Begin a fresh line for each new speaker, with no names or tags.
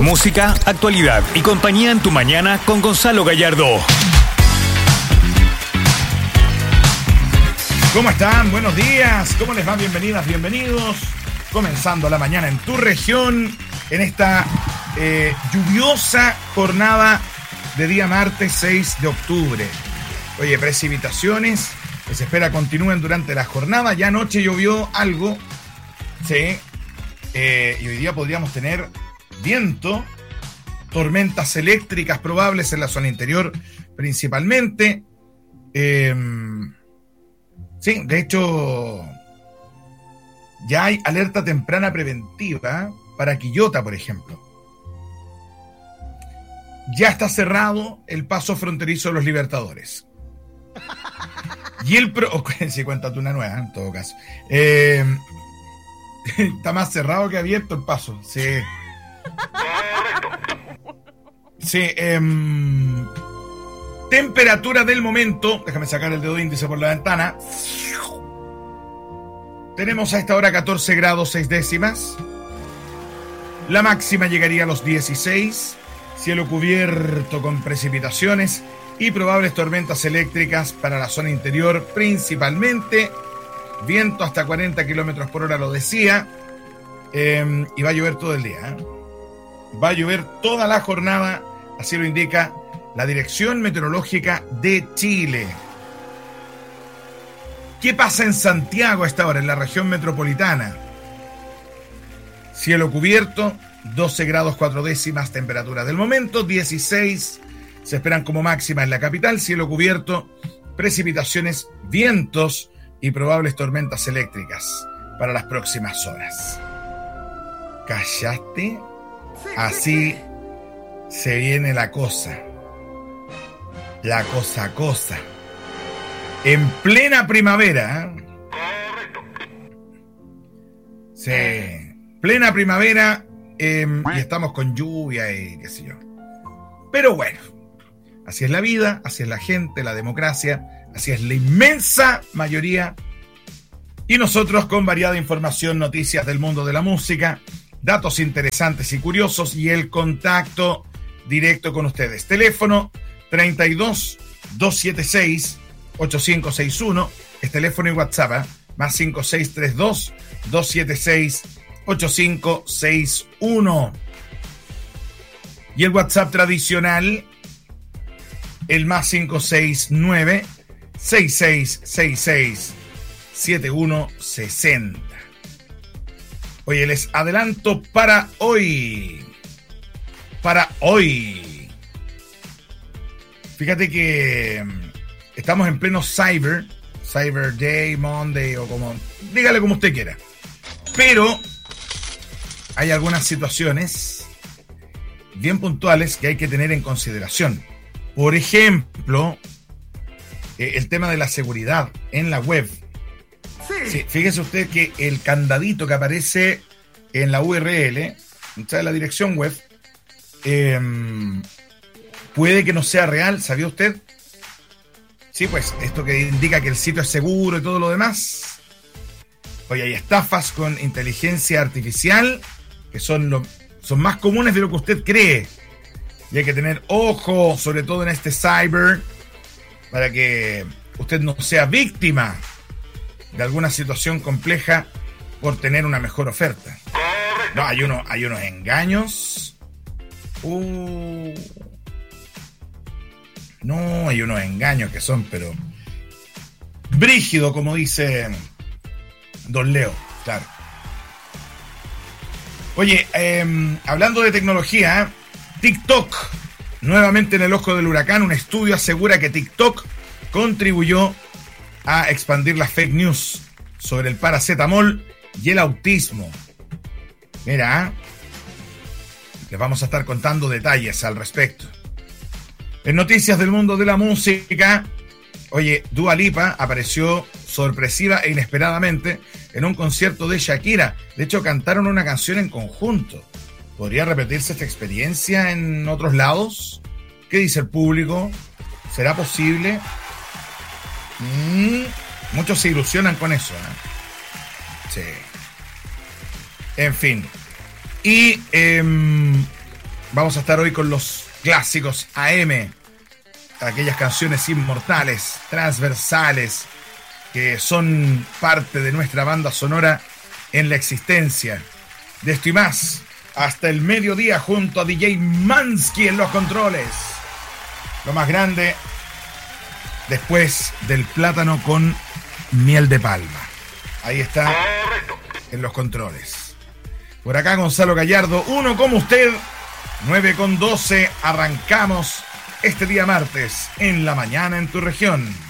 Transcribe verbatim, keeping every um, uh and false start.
Música, actualidad y compañía en tu mañana con Gonzalo Gallardo.
¿Cómo están? Buenos días. ¿Cómo les va? Bienvenidas, bienvenidos. Comenzando la mañana en tu región, en esta eh, lluviosa jornada de día martes seis de octubre. Oye, precipitaciones que se espera continúen durante la jornada. Ya anoche llovió algo, sí, eh, y hoy día podríamos tener viento, tormentas eléctricas probables en la zona interior principalmente. Eh, sí, de hecho, ya hay alerta temprana preventiva para Quillota, por ejemplo. Ya está cerrado el paso fronterizo de los Libertadores. Y el pro... Oh, sí, cuéntate una nueva, en todo caso. Eh, está más cerrado que abierto el paso. Sí. Sí. Eh, temperatura del momento. Déjame sacar el dedo índice por la ventana. Tenemos a esta hora catorce grados seis décimas. La máxima llegaría a los dieciséis. Cielo cubierto con precipitaciones y probables tormentas eléctricas para la zona interior principalmente. Viento hasta cuarenta kilómetros por hora, lo decía. Eh, y va a llover todo el día. ¿eh? Va a llover toda la jornada, así lo indica la Dirección Meteorológica de Chile. ¿Qué pasa en Santiago a esta hora, en la región metropolitana? Cielo cubierto, doce grados cuatro décimas, temperatura del momento, dieciséis se esperan como máxima en la capital, cielo cubierto, precipitaciones, vientos y probables tormentas eléctricas para las próximas horas. ¿Callaste? Así se viene la cosa. La cosa cosa. En plena primavera. ¿eh? Sí. Plena primavera. Eh, y estamos con lluvia y qué sé yo. Pero bueno. Así es la vida, así es la gente, la democracia, así es la inmensa mayoría. Y nosotros con variada información, noticias del mundo de la música, datos interesantes y curiosos y el contacto directo con ustedes. Teléfono treinta y dos, doscientos setenta y seis, ochenta y cinco sesenta y uno, es teléfono y WhatsApp, ¿eh? Más cinco seis tres dos, doscientos setenta y seis, ochenta y cinco sesenta y uno. Y el WhatsApp tradicional, el más cinco seis nueve, seis seis seis seis, siete uno seis cero. Oye, les adelanto para hoy. Para hoy. Fíjate que estamos en pleno Cyber, Cyber Day, Monday o como... Dígale como usted quiera. Pero hay algunas situaciones bien puntuales que hay que tener en consideración. Por ejemplo, eh, el tema de la seguridad en la web. Sí. Sí, fíjese usted que el candadito que aparece en la U R L, o sea, en la dirección web, eh, puede que no sea real, ¿sabía usted? Sí, pues, esto que indica que el sitio es seguro y todo lo demás. Oye, hay estafas con inteligencia artificial que son, lo, son más comunes de lo que usted cree. Y hay que tener ojo, sobre todo en este cyber, para que usted no sea víctima de alguna situación compleja por tener una mejor oferta. No, hay, uno, hay unos engaños. Uh, no, hay unos engaños que son, pero brígido, como dice Don Leo, claro. Oye, eh, hablando de tecnología, ¿eh? TikTok, nuevamente en el ojo del huracán. Un estudio asegura que TikTok contribuyó a expandir las fake news sobre el paracetamol y el autismo. Mira, les vamos a estar contando detalles al respecto. En noticias del mundo de la música, oye, Dua Lipa apareció sorpresiva e inesperadamente en un concierto de Shakira. De hecho, cantaron una canción en conjunto. ¿Podría repetirse esta experiencia en otros lados? ¿Qué dice el público? ¿Será posible? Mm, muchos se ilusionan con eso, ¿eh? Sí. En fin. Y eh, Vamos a estar hoy con los clásicos A M, aquellas canciones inmortales, transversales, que son parte de nuestra banda sonora en la existencia. De esto y más, hasta el mediodía junto a D J Mansky en los controles. Lo más grande después del plátano con miel de palma. Ahí está en los controles. Por acá Gonzalo Gallardo, uno como usted, nueve con doce, arrancamos este día martes en la mañana en tu región.